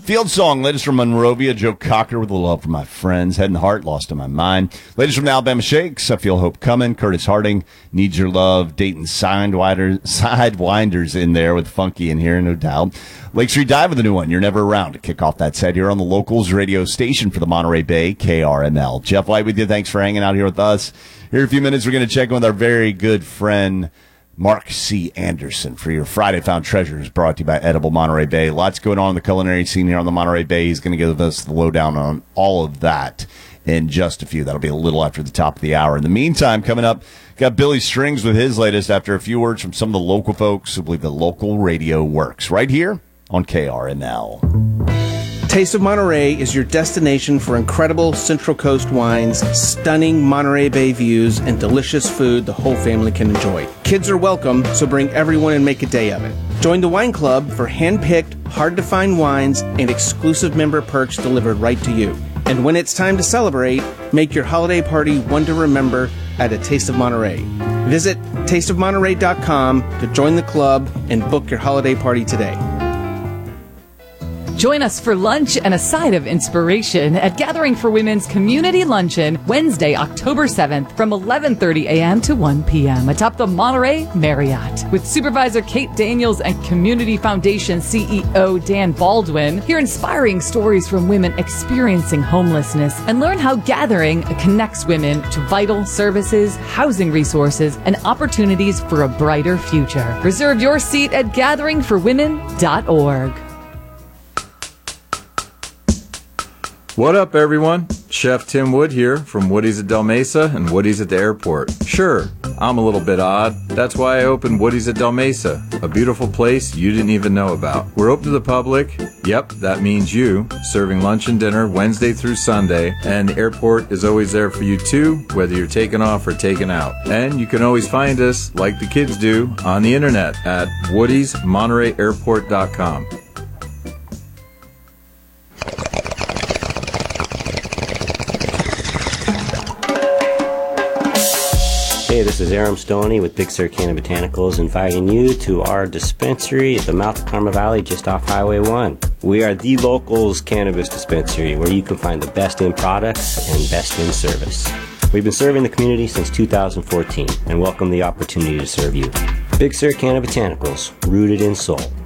Field Song, latest from Monrovia, Joe Cocker with a love for my friends, Head and Heart, Lost in My Mind. Latest from the Alabama Shakes, I Feel Hope Coming, Curtis Harding, Need Your Love, Dayton Sidewinders in there with Funky in here, no doubt. Lake Street Dive with a new one, You're Never Around, to kick off that set here on the Locals radio station for the Monterey Bay, KRML. Jeff White with you, thanks for hanging out here with us. Here in a few minutes, we're going to check in with our very good friend, Mark C. Anderson, for your Friday Found Treasures, brought to you by Edible Monterey Bay. Lots going on in the culinary scene here on the Monterey Bay. He's going to give us the lowdown on all of that in just a few. That'll be a little after the top of the hour. In the meantime, coming up, got Billy Strings with his latest after a few words from some of the local folks who believe the local radio works. Right here on KRML. Taste of Monterey is your destination for incredible Central Coast wines, stunning Monterey Bay views, and delicious food the whole family can enjoy. Kids are welcome, so bring everyone and make a day of it. Join the wine club for hand-picked, hard-to-find wines and exclusive member perks delivered right to you. And when it's time to celebrate, make your holiday party one to remember at A Taste of Monterey. Visit tasteofmonterey.com to join the club and book your holiday party today. Join us for lunch and a side of inspiration at Gathering for Women's Community Luncheon, Wednesday, October 7th from 11:30 a.m. to 1 p.m. atop the Monterey Marriott. With Supervisor Kate Daniels and Community Foundation CEO Dan Baldwin, hear inspiring stories from women experiencing homelessness and learn how Gathering connects women to vital services, housing resources, and opportunities for a brighter future. Reserve your seat at gatheringforwomen.org. What up, everyone? Chef Tim Wood here from Woody's at Del Mesa and Woody's at the airport. Sure, I'm a little bit odd. That's why I opened Woody's at Del Mesa, a beautiful place you didn't even know about. We're open to the public. Yep, that means you. Serving lunch and dinner Wednesday through Sunday. And the airport is always there for you too, whether you're taking off or taking out. And you can always find us, like the kids do, on the internet at woodysmontereyairport.com. Hey, this is Aram Stoney with Big Sur Canna Botanicals, inviting you to our dispensary at the mouth of Karma Valley just off Highway 1. We are the locals cannabis dispensary where you can find the best in products and best in service. We've been serving the community since 2014 and welcome the opportunity to serve you. Big Sur Canna Botanicals, rooted in soul.